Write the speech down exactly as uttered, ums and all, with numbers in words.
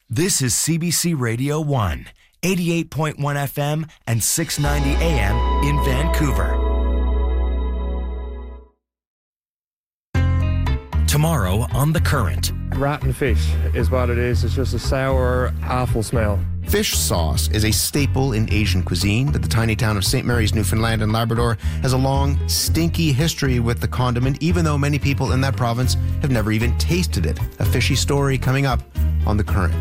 This is C B C Radio one, eighty-eight point one F M and six ninety A M in Vancouver. Tomorrow on The Current. Rotten fish is what it is. It's just a sour, awful smell. Fish sauce is a staple in Asian cuisine, but the tiny town of Saint Mary's, Newfoundland and Labrador has a long, stinky history with the condiment, even though many people in that province have never even tasted it. A fishy story coming up on The Current.